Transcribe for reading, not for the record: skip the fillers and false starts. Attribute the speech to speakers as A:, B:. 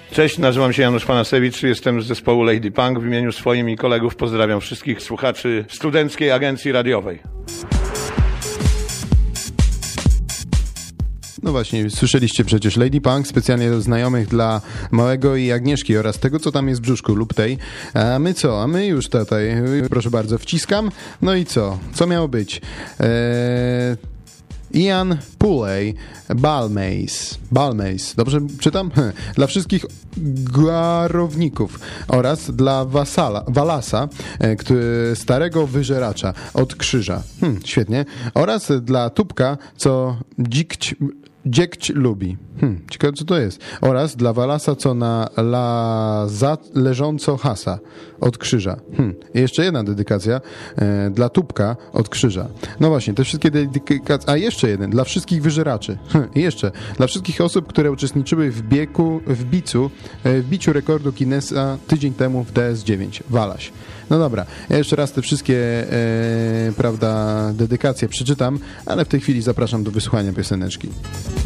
A: Cześć, nazywam się Janusz Panasewicz, jestem z zespołu Lady Punk. W imieniu swoim i kolegów pozdrawiam wszystkich słuchaczy Studenckiej Agencji Radiowej.
B: No właśnie, słyszeliście przecież Lady Punk, specjalnie do znajomych dla Małego i Agnieszki oraz tego, co tam jest w brzuszku lub tej. A my co? A my już tutaj, proszę bardzo, wciskam. No i co? Co miało być? Ian Pulley, Balmace, dobrze czytam? Dla wszystkich garowników oraz dla Walasa, starego wyżeracza od krzyża. Świetnie. Oraz dla Tubka, co dziekć lubi. Ciekawe, co to jest. Oraz dla Walasa, co na leżąco hasa od krzyża. I jeszcze jedna dedykacja dla Tubka od krzyża. No właśnie, te wszystkie dedykacje. A jeszcze jeden, dla wszystkich wyżeraczy. I jeszcze, dla wszystkich osób, które uczestniczyły w biciu rekordu Guinnessa tydzień temu w DS9. Walaś. No dobra, ja jeszcze raz te wszystkie dedykacje przeczytam, ale w tej chwili zapraszam do wysłuchania pioseneczki.